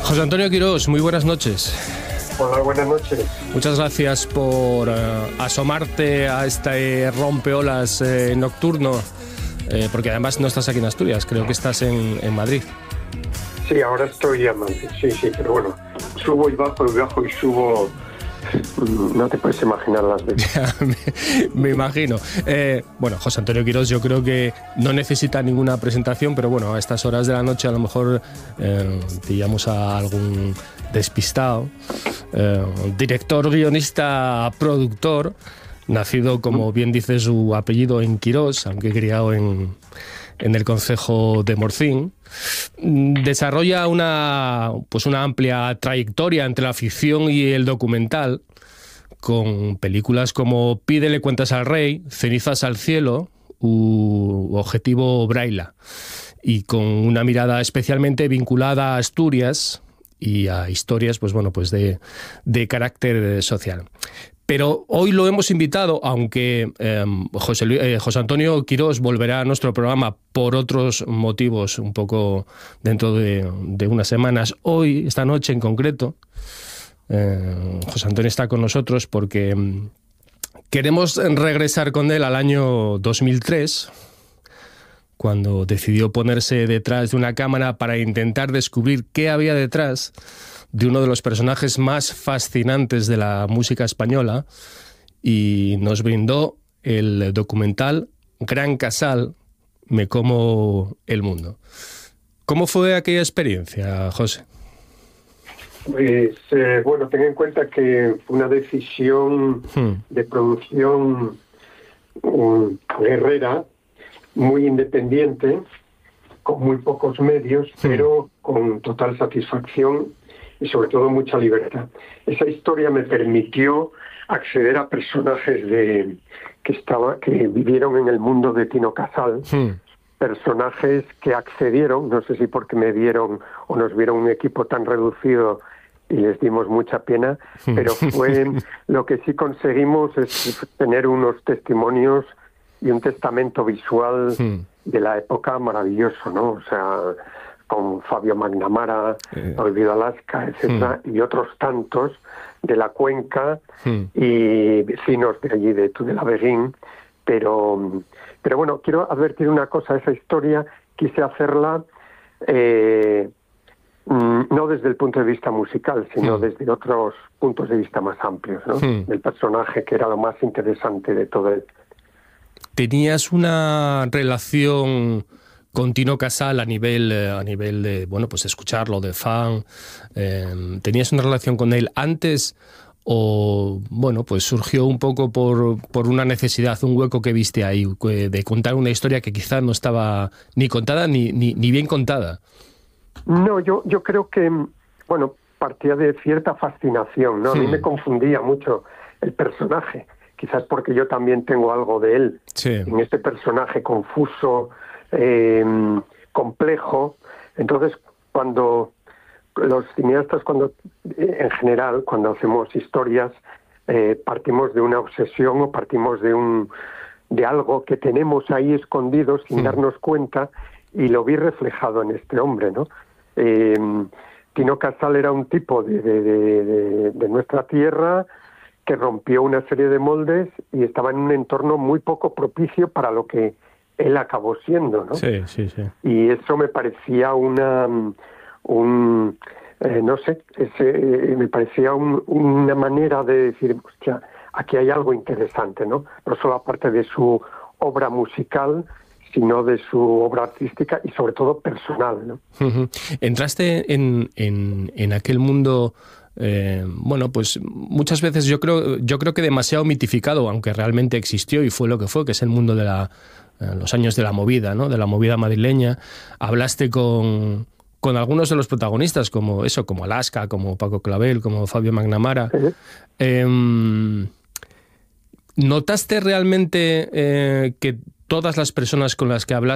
José Antonio Quirós, muy buenas noches. Hola, buenas noches. Muchas gracias por asomarte a este rompeolas nocturno, porque además no estás aquí en Asturias, creo que estás en Madrid. Sí, ahora estoy en Madrid, sí, pero bueno, subo y bajo y subo. No te puedes imaginar las veces. me imagino. Bueno, José Antonio Quirós yo creo que no necesita ninguna presentación, pero bueno, a estas horas de la noche a lo mejor pillamos a algún despistado. Director, guionista, productor, nacido, como bien dice su apellido, en Quirós, aunque criado en el concejo de Morcín. Desarrolla una amplia trayectoria entre la ficción y el documental, con películas como Pídele cuentas al rey, Cenizas al cielo u Objetivo Braila, y con una mirada especialmente vinculada a Asturias y a historias de carácter social. Pero hoy lo hemos invitado, aunque José Antonio Quirós volverá a nuestro programa por otros motivos un poco dentro de unas semanas. Hoy, esta noche en concreto, José Antonio está con nosotros porque queremos regresar con él al año 2003, cuando decidió ponerse detrás de una cámara para intentar descubrir qué había detrás de uno de los personajes más fascinantes de la música española, y nos brindó el documental Gran Casal, Me como el mundo. ¿Cómo fue aquella experiencia, José? Pues ten en cuenta que fue una decisión de producción guerrera, muy independiente, con muy pocos medios, pero con total satisfacción y sobre todo mucha libertad. Esa historia me permitió acceder a personajes que vivieron en el mundo de Tino Casal, personajes que accedieron, no sé si porque me vieron o nos vieron un equipo tan reducido y les dimos mucha pena, pero lo que sí conseguimos es tener unos testimonios y un testamento visual de la época maravilloso, ¿no? O sea, con Fabio Magnamara, Olvido Alaska, etcétera, y otros tantos de la cuenca y vecinos de allí de Tudela-Beguín. Pero bueno, quiero advertir una cosa: esa historia quise hacerla no desde el punto de vista musical, sino desde otros puntos de vista más amplios, ¿no? Del personaje, que era lo más interesante de todo él. ¿Tenías una relación con Tino Casal a nivel de escucharlo, de fan? ¿Tenías una relación con él antes o surgió un poco por una necesidad, un hueco que viste ahí, de contar una historia que quizás no estaba ni contada ni bien contada? No, yo creo que partía de cierta fascinación, ¿no? A mí me confundía mucho el personaje, quizás porque yo también tengo algo de él, en este personaje confuso, complejo. Entonces, cuando los cineastas, en general, cuando hacemos historias, partimos de una obsesión o partimos de algo que tenemos ahí escondido sin darnos cuenta, y lo vi reflejado en este hombre, ¿no? Tino Casal era un tipo de nuestra tierra que rompió una serie de moldes y estaba en un entorno muy poco propicio para lo que él acabó siendo, ¿no? Sí. Y eso me parecía me parecía una manera de decir, hostia, aquí hay algo interesante, ¿no? No solo aparte de su obra musical, sino de su obra artística y sobre todo personal, ¿no? Entraste en aquel mundo, muchas veces yo creo que demasiado mitificado, aunque realmente existió y fue lo que fue, que es el mundo de los años de la movida, ¿no? De la movida madrileña. Hablaste con algunos de los protagonistas, como Alaska, como Paco Clavel, como Fabio Magnamara. ¿Notaste realmente que todas las personas con las que hablaste